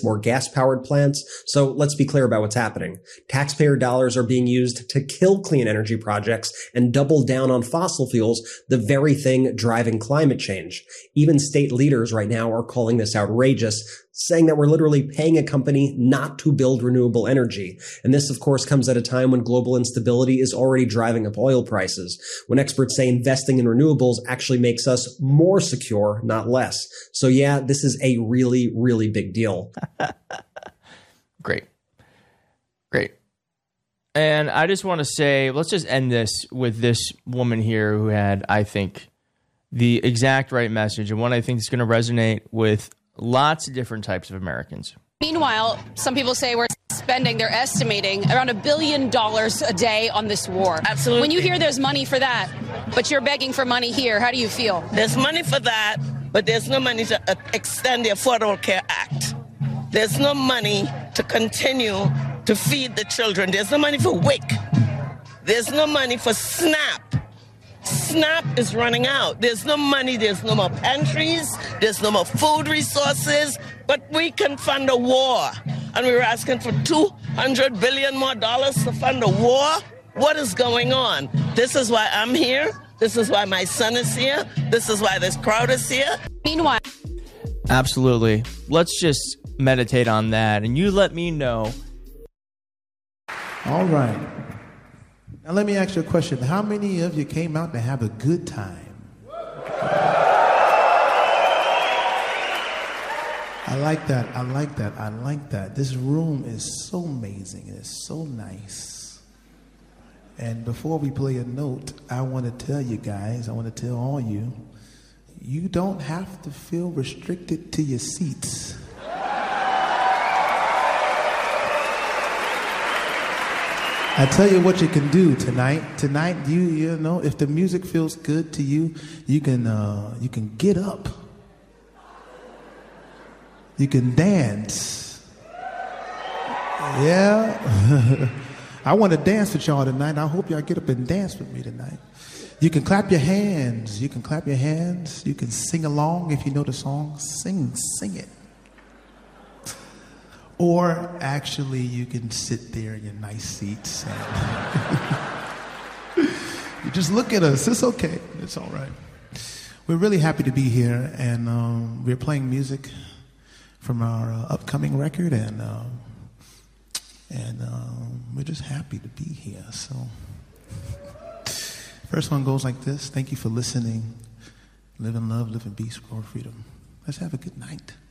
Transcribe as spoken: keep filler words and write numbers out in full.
plants, more gas-powered plants. So let's be clear about what's happening. Taxpayer dollars are being used to kill clean energy projects and double down on fossil fuels, the very thing driving climate change. Even state leaders right now are calling this outrageous, saying that we're literally paying a company not to build renewable energy. And this, of course, comes at a time when global instability is already driving up oil prices, when experts say investing in renewables actually makes us more secure, not less. So yeah, this is a really, really big deal. Great. Great. And I just want to say, let's just end this with this woman here who had, I think, the exact right message, and one I think is going to resonate with lots of different types of Americans. Meanwhile, some people say we're spending, they're estimating, around a billion dollars a day on this war. Absolutely. When you hear there's money for that, but you're begging for money here, how do you feel? There's money for that, but there's no money to uh, extend the Affordable Care Act. There's no money to continue to feed the children. There's no money for W I C. There's no money for SNAP. SNAP is running out. There's no money. There's no more pantries. There's no more food resources. But we can fund a war. And we were asking for two hundred billion dollars more dollars to fund a war. What is going on? This is why I'm here. This is why my son is here. This is why this crowd is here. Meanwhile. Absolutely. Let's just meditate on that. And you let me know. All right. Now let me ask you a question. How many of you came out to have a good time? I like that. I like that. I like that. This room is so amazing. It's so nice. And before we play a note, I want to tell you guys, I want to tell all you, you don't have to feel restricted to your seats. I tell you what you can do tonight. Tonight, you you know, if the music feels good to you, you can uh, you can get up. You can dance. Yeah. I want to dance with y'all tonight. I hope y'all get up and dance with me tonight. You can clap your hands. You can clap your hands. You can sing along if you know the song. Sing, sing it. Or actually, you can sit there in your nice seats and you just look at us. It's okay. It's all right. We're really happy to be here, and um, we're playing music from our uh, upcoming record, and uh, and um, we're just happy to be here. So, first one goes like this. Thank you for listening. Live in love, live in peace, grow freedom. Let's have a good night.